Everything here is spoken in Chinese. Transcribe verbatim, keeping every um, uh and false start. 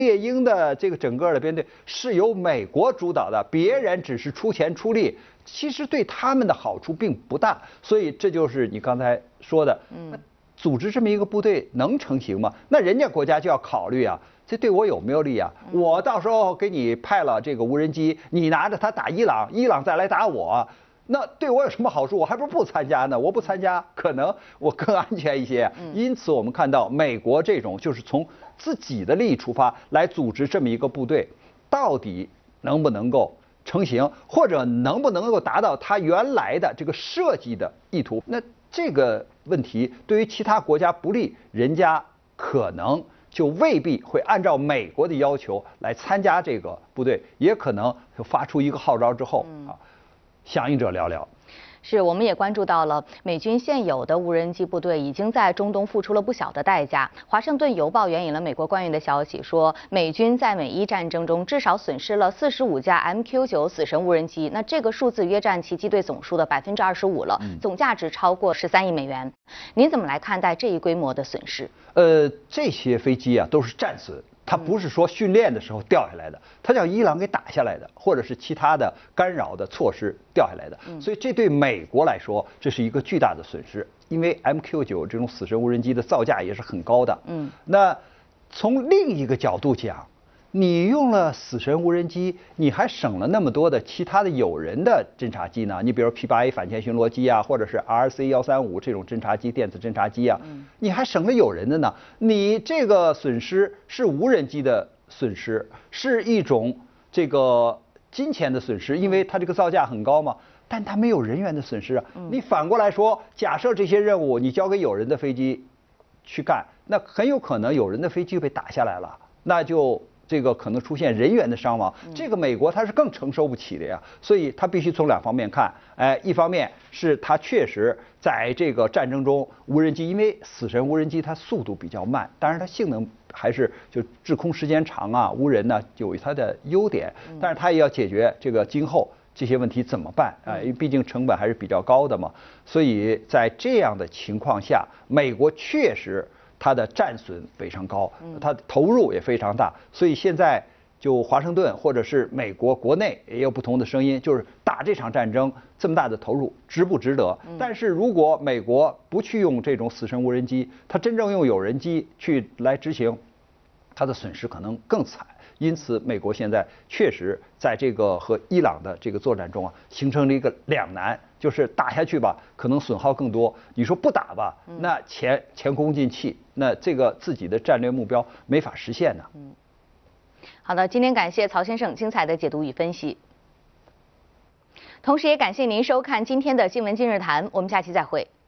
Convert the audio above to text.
猎鹰的这个整个的编队是由美国主导的，别人只是出钱出力，其实对他们的好处并不大。所以这就是你刚才说的，嗯，组织这么一个部队能成型吗？那人家国家就要考虑啊，这对我有没有利啊？我到时候给你派了这个无人机，你拿着它打伊朗，伊朗再来打我。那对我有什么好处？我还不是不参加呢？我不参加，可能我更安全一些。因此，我们看到美国这种就是从自己的利益出发来组织这么一个部队，到底能不能够成型，或者能不能够达到他原来的这个设计的意图？那这个问题对于其他国家不利，人家可能就未必会按照美国的要求来参加这个部队，也可能就发出一个号召之后啊。响应者寥寥。 是，我们也关注到了美军现有的无人机部队已经在中东付出了不小的代价。华盛顿邮报援引了美国官员的消息说，美军在美伊战争中至少损失了四十五架 M Q 九 死神无人机，那这个数字约占其机队总数的百分之二十五了，总价值超过十三亿美元。您怎么来看待这一规模的损失？ 呃，这些飞机啊都是战损。它不是说训练的时候掉下来的，它叫伊朗给打下来的，或者是其他的干扰的措施掉下来的。所以这对美国来说，这是一个巨大的损失，因为 M Q 九 这种死神无人机的造价也是很高的。嗯，那从另一个角度讲，你用了死神无人机，你还省了那么多的其他的有人的侦察机呢？你比如 P 八 A 反潜巡逻机啊，或者是 R C 一三五这种侦察机、电子侦察机啊，你还省了有人的呢。你这个损失是无人机的损失，是一种这个金钱的损失，因为它这个造价很高嘛。但它没有人员的损失啊。你反过来说，假设这些任务你交给有人的飞机去干，那很有可能有人的飞机被打下来了，那就。这个可能出现人员的伤亡，这个美国它是更承受不起的呀，所以它必须从两方面看，哎，一方面是它确实在这个战争中，无人机因为死神无人机它速度比较慢，当然它性能还是就滞空时间长啊，无人呢有它的优点，但是它也要解决这个今后这些问题怎么办啊？因为毕竟成本还是比较高的嘛，所以在这样的情况下，美国确实。它的战损非常高，它的投入也非常大，所以现在就华盛顿或者是美国国内也有不同的声音，就是打这场战争这么大的投入值不值得？但是如果美国不去用这种死神无人机，它真正用有人机去来执行，它的损失可能更惨。因此，美国现在确实在这个和伊朗的这个作战中啊，形成了一个两难，就是打下去吧，可能损耗更多；你说不打吧，那前前功尽弃，那这个自己的战略目标没法实现呢。 嗯，好的，今天感谢曹先生精彩的解读与分析，同时也感谢您收看今天的新闻今日谈，我们下期再会。